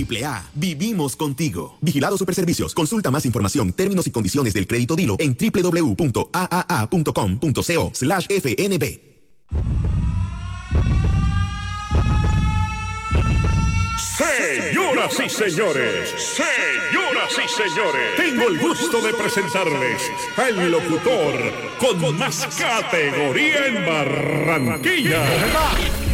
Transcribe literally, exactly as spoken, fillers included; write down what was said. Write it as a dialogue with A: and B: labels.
A: Triple A, vivimos contigo. Vigilado Superservicios. Consulta más información, términos y condiciones del crédito Dilo en doble u doble u doble u punto a a a punto com punto co slash f n b.
B: Señoras y señores, señoras y señores, tengo el gusto de presentarles al locutor con más categoría en Barranquilla,